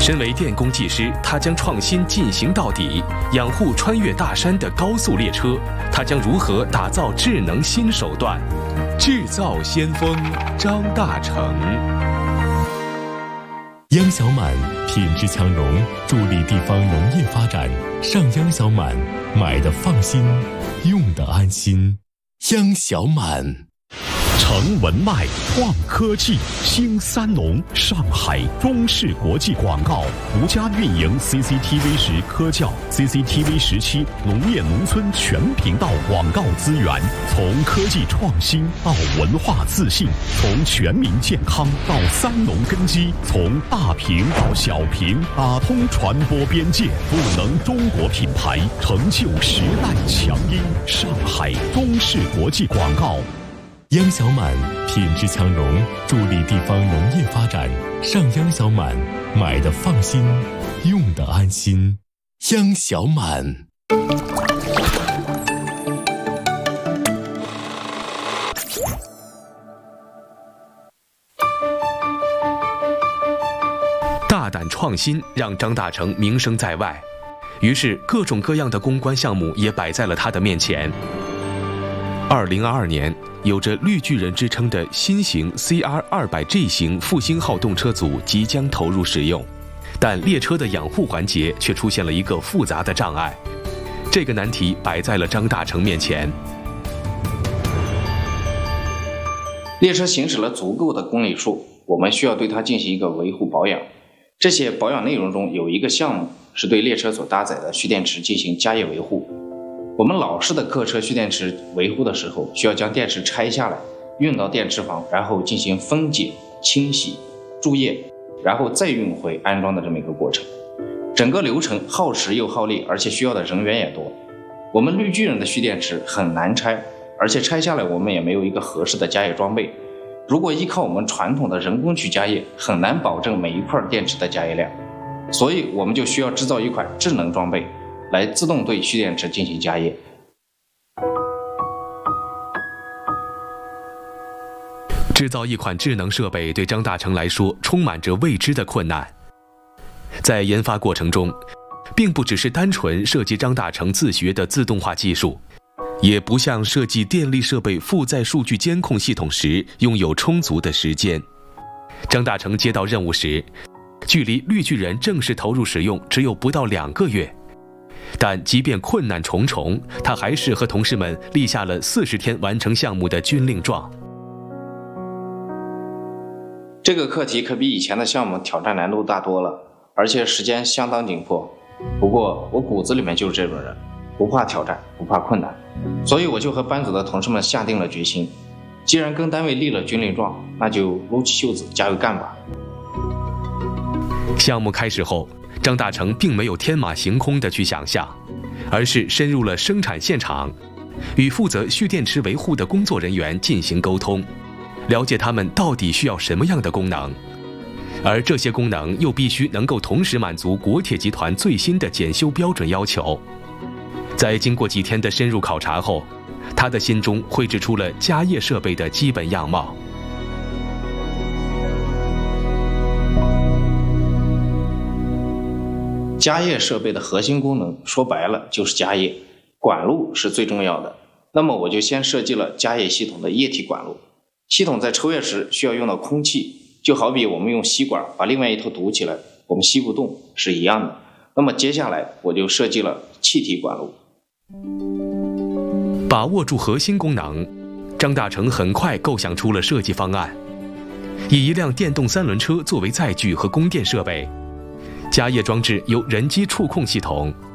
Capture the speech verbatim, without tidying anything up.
身为电工技师，他将创新进行到底，养护穿越大山的高速列车。他将如何打造智能新手段？制造先锋张大成。 央小满品质强融，助力地方农业发展。上央小满，买的放心，用的安心。央小满。 成文脉创科技，兴三农，上海中视国际广告独家运营 C C T V 十科教 C C T V 十七农业农村全频道广告资源，从科技创新到文化自信，从全民健康到三农根基，从大屏到小屏，打通传播边界，赋能中国品牌，成就时代强音。上海中视国际广告。 央小满品质强融，助力地方农业发展。上央小满，买的放心，用的安心。央小满。 大胆创新让张大成名声在外，于是各种各样的攻关项目也摆在了他的面前。二零二二年，有着绿巨人之称的新型 C R 二百 G 型复兴号动车组即将投入使用，但列车的养护环节却出现了一个复杂的障碍。这个难题摆在了张大成面前。 列车行驶了足够的公里数，我们需要对它进行一个维护保养。这些保养内容中有一个项目是对列车所搭载的蓄电池进行加液维护。我们老式的客车蓄电池维护的时候，需要将电池拆下来，运到电池房，然后进行分解、清洗、注液，然后再运回安装的这么一个过程。整个流程耗时又耗力，而且需要的人员也多。我们绿巨人的蓄电池很难拆，而且拆下来我们也没有一个合适的加液装备。如果依靠我们传统的人工去加液，很难保证每一块电池的加液量，所以我们就需要制造一款智能装备，来自动对蓄电池进行加液。 制造一款智能设备对张大成来说充满着未知的困难。在研发过程中，并不只是单纯设计张大成自学的自动化技术，也不像设计电力设备负载数据监控系统时拥有充足的时间。张大成接到任务时，距离绿巨人正式投入使用只有不到两个月。但即便困难重重，他还是和同事们立下了四十天完成项目的军令状。 这个课题可比以前的项目挑战难度大多了，而且时间相当紧迫。不过我骨子里面就是这种人，不怕挑战，不怕困难，所以我就和班组的同事们下定了决心，既然跟单位立了军令状，那就撸起袖子加油干吧。 项目开始后，张大成并没有天马行空地去想象，而是深入了生产现场，与负责蓄电池维护的工作人员进行沟通，了解他们到底需要什么样的功能，而这些功能又必须能够同时满足国铁集团最新的检修标准要求。在经过几天的深入考察后，他的心中绘制出了加液设备的基本样貌。 加液设备的核心功能说白了就是加液，管路是最重要的。那么我就先设计了加液系统的液体管路。系统在抽液时需要用到空气，就好比我们用吸管把另外一头堵起来，我们吸不动是一样的。那么接下来我就设计了气体管路。 把握住核心功能，张大成很快构想出了设计方案。以一辆电动三轮车作为载具和供电设备，加液装置由人机触控系统